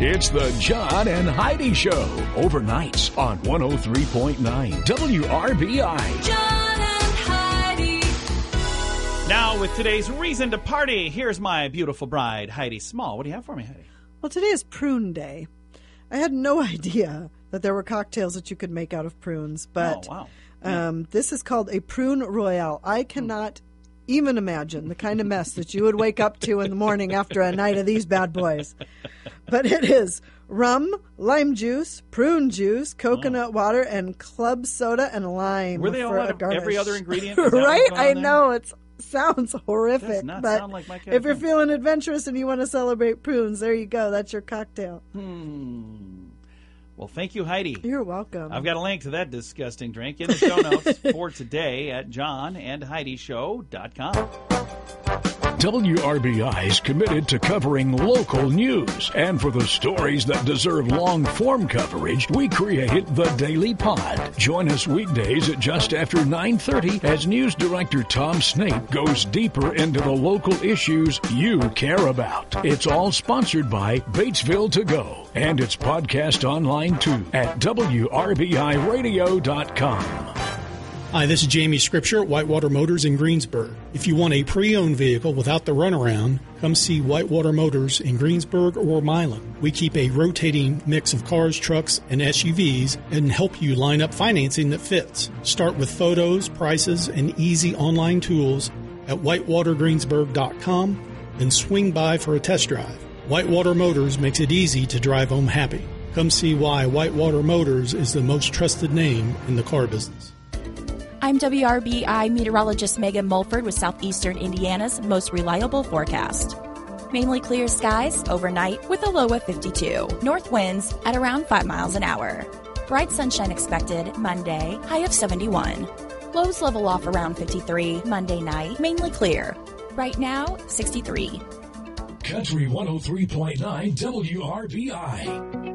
It's the John and Heidi Show, overnights on 103.9 WRBI. John and Heidi. Now, with today's reason to party, here's my beautiful bride, Heidi Small. What do you have for me, Heidi? Well, today is prune day. I had no idea that there were cocktails that you could make out of prunes, but this is called a prune royale. I cannot even imagine the kind of mess that you would wake up to in the morning after a night of these bad boys. But it is rum, lime juice, prune juice, coconut water, and club soda and lime. Were they all out of every other ingredient? Right? I know. It sounds horrific. Does not but sound like my kind if you're feeling adventurous and you want to celebrate prunes, there you go. That's your cocktail. Well, thank you, Heidi. You're welcome. I've got a link to that disgusting drink in the show notes for today at johnandheidishow.com. WRBI is committed to covering local news. And for the stories that deserve long-form coverage, we created the Daily Pod. Join us weekdays at just after 9:30 as News Director Tom Snape goes deeper into the local issues you care about. It's all sponsored by Batesville To Go. And it's podcast online, too, at WRBIRadio.com. Hi, this is Jamie Scripture at Whitewater Motors in Greensburg. If you want a pre-owned vehicle without the runaround, come see Whitewater Motors in Greensburg or Milan. We keep a rotating mix of cars, trucks, and SUVs and help you line up financing that fits. Start with photos, prices, and easy online tools at whitewatergreensburg.com and swing by for a test drive. Whitewater Motors makes it easy to drive home happy. Come see why Whitewater Motors is the most trusted name in the car business. I'm WRBI meteorologist Megan Mulford with Southeastern Indiana's most reliable forecast. Mainly clear skies overnight with a low of 52. North winds at around 5 miles an hour. Bright sunshine expected Monday, high of 71. Lows level off around 53 Monday night, mainly clear. Right now, 63. Country 103.9 WRBI.